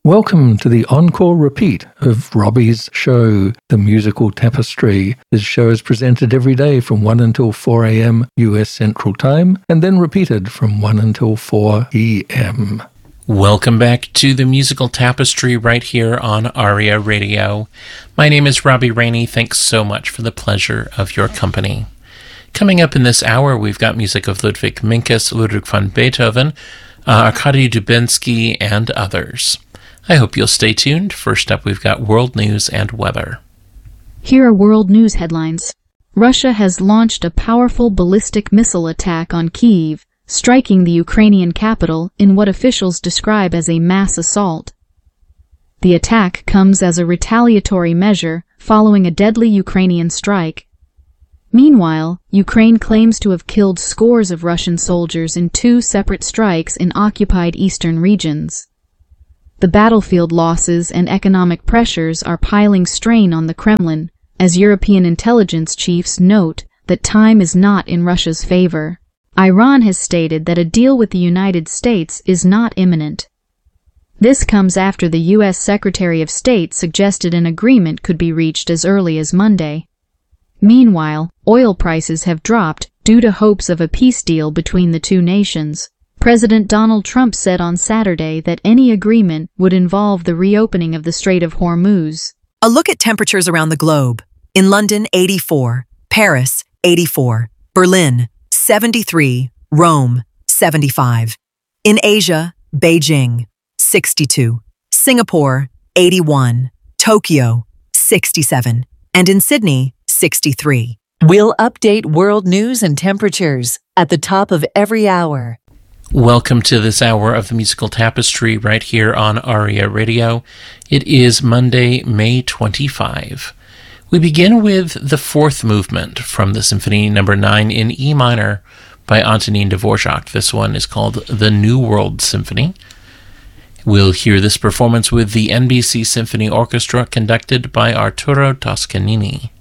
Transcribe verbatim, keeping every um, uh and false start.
Welcome to the encore repeat of Robbie's show, The Musical Tapestry. This show is presented every day from one until four a.m. U S Central Time, and then repeated from one until four p.m. Welcome back to The Musical Tapestry right here on ARIA Radio. My name is Robbie Rainey. Thanks so much for the pleasure of your company. Coming up in this hour, we've got music of Ludwig Minkus, Ludwig van Beethoven, uh, Arkady Dubinsky, and others. I hope you'll stay tuned. First up, we've got world news and weather. Here are world news headlines. Russia has launched a powerful ballistic missile attack on Kyiv, striking the Ukrainian capital in what officials describe as a mass assault. The attack comes as a retaliatory measure following a deadly Ukrainian strike. Meanwhile, Ukraine claims to have killed scores of Russian soldiers in two separate strikes in occupied eastern regions. The battlefield losses and economic pressures are piling strain on the Kremlin, as European intelligence chiefs note that time is not in Russia's favor. Iran has stated that a deal with the United States is not imminent. This comes after the U S Secretary of State suggested an agreement could be reached as early as Monday. Meanwhile, oil prices have dropped due to hopes of a peace deal between the two nations. President Donald Trump said on Saturday that any agreement would involve the reopening of the Strait of Hormuz. A look at temperatures around the globe. In London, eighty-four. Paris, eighty-four. Berlin, seventy-three. Rome, seventy-five. In Asia, Beijing, sixty-two. Singapore, eighty-one. Tokyo, sixty-seven. And in Sydney, sixty-three. We'll update world news and temperatures at the top of every hour. Welcome to this hour of the Musical Tapestry right here on ARIA Radio. It is Monday, May twenty-fifth. We begin with the fourth movement from the Symphony Number nine in E minor by Antonin Dvorak. This one is called the New World Symphony. We'll hear this performance with the N B C Symphony Orchestra conducted by Arturo Toscanini.